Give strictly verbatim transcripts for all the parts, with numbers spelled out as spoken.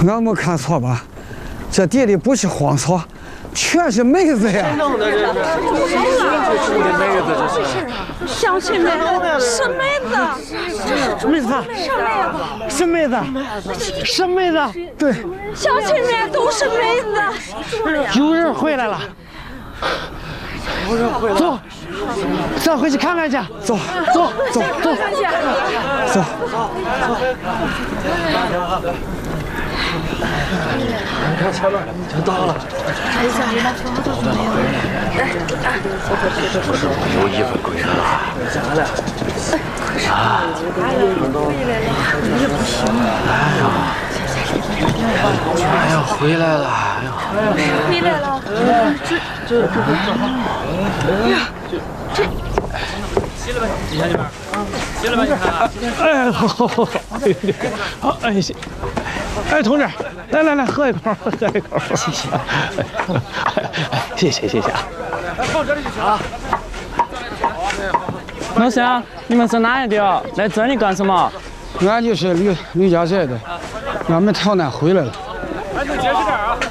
俺没看错吧？这地里不是荒草，全是梅子呀！ 弄的这是，这是梅子，这是。 乡亲们，是梅子， 梅子，是梅子，是梅子， 对， 乡亲们都是梅子。 有人回来了， 有人回来了。 走，咱回去看看去。 走，走，走，走，走。 你看前面就到了。 有衣服归了。 咋了？ 啊！哎呀，回来了！哎呀， 回来了！ 这这哎呀，这这。了吧，乡亲们，行了吧？你看， 哎，好好好好，好，哎谢，哎同志，来来来，喝一口，喝一口，谢谢，谢谢谢谢啊。 放这里就行啊。 老乡，你们是哪一的？来这里干什么？ 俺就是吕吕家寨的，俺们逃难回来了。 俺就解释点啊。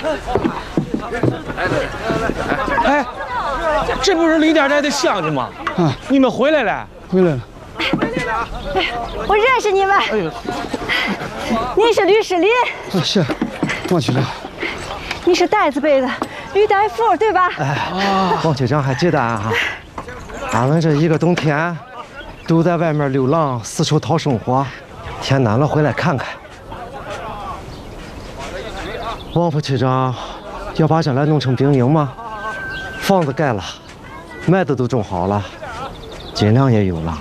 哎，这不是吕家寨的乡亲吗？啊，你们回来了？ 回来了。 我认识你们。哎呦，你是吕世林。 啊，是，王局长。 你是袋子背的吕大富，对吧？ 哎，王局长还记得俺哈？俺们这一个冬天都在外面流浪，四处讨生活，天暖了回来看看。王副区长要把这来弄成兵营吗？房子盖了，麦子都种好了，斤粮也有了。